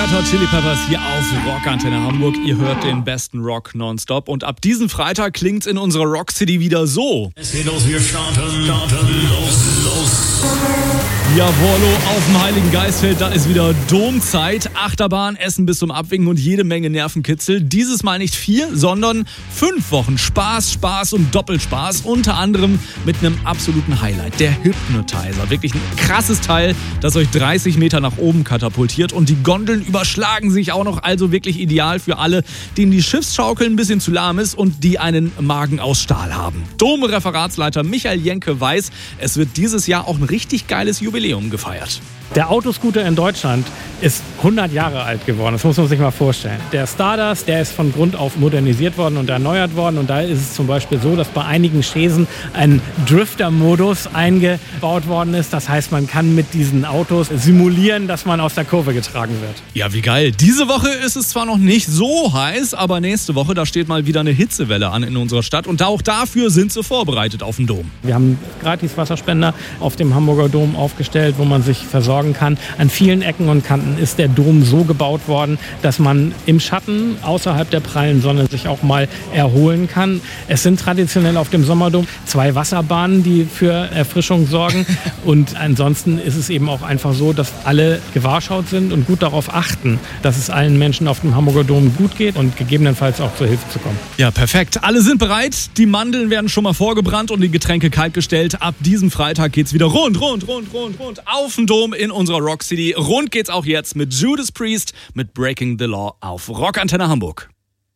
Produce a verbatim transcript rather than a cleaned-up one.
Red Hot Chili Peppers hier auf Rockantenne Hamburg. Ihr hört den besten Rock nonstop. Und ab diesem Freitag klingt's in unserer Rock City wieder so. Es geht los, wir starten, starten, los, los. Jawollo, auf dem Heiligen Geistfeld, da ist wieder Domzeit, Achterbahn, Essen bis zum Abwinken und jede Menge Nervenkitzel. Dieses Mal nicht vier, sondern fünf Wochen Spaß, Spaß und Doppelspaß. Unter anderem mit einem absoluten Highlight, der Hypnotizer. Wirklich ein krasses Teil, das euch dreißig Meter nach oben katapultiert. Und die Gondeln überschlagen sich auch noch, also wirklich ideal für alle, denen die Schiffsschaukel ein bisschen zu lahm ist und die einen Magen aus Stahl haben. Dom-Referatsleiter Michael Jenke weiß, es wird dieses Jahr auch ein richtig geiles Jubiläum gefeiert. Der Autoscooter in Deutschland ist hundert Jahre alt geworden, das muss man sich mal vorstellen. Der Stardust, der ist von Grund auf modernisiert worden und erneuert worden. Und da ist es zum Beispiel so, dass bei einigen Chaisen ein Drifter-Modus eingebaut worden ist. Das heißt, man kann mit diesen Autos simulieren, dass man aus der Kurve getragen wird. Ja, wie geil. Diese Woche ist es zwar noch nicht so heiß, aber nächste Woche, da steht mal wieder eine Hitzewelle an in unserer Stadt. Und auch dafür sind sie vorbereitet auf den Dom. Wir haben gratis Wasserspender auf dem Hamburger Dom aufgestellt, wo man sich versorgen kann. An vielen Ecken und Kanten ist der Dom so gebaut worden, dass man im Schatten außerhalb der prallen Sonne sich auch mal erholen kann. Es sind traditionell auf dem Sommerdom zwei Wasserbahnen, die für Erfrischung sorgen. Und ansonsten ist es eben auch einfach so, dass alle gewahrschaut sind und gut darauf achten, dass es allen Menschen auf dem Hamburger Dom gut geht und gegebenenfalls auch zur Hilfe zu kommen. Ja, perfekt. Alle sind bereit. Die Mandeln werden schon mal vorgebrannt und die Getränke kaltgestellt. Ab diesem Freitag geht's wieder rund, rund, rund, rund, rund auf den Dom in unserer Rock City. Rund geht's auch jetzt mit Judas Priest mit Breaking the Law auf Rockantenne Hamburg.